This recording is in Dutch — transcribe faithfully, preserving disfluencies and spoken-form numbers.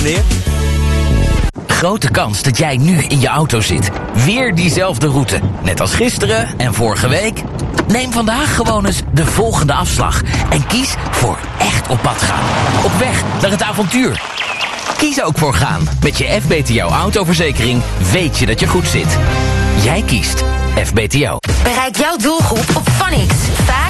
meneer. Grote kans dat jij nu in je auto zit. Weer diezelfde route. Net als gisteren en vorige week. Neem vandaag gewoon eens de volgende afslag. En kies voor echt op pad gaan. Op weg naar het avontuur. Kies ook voor gaan. Met je F B T O autoverzekering weet je dat je goed zit. Jij kiest F B T O. Bereik jouw doelgroep op Phonics.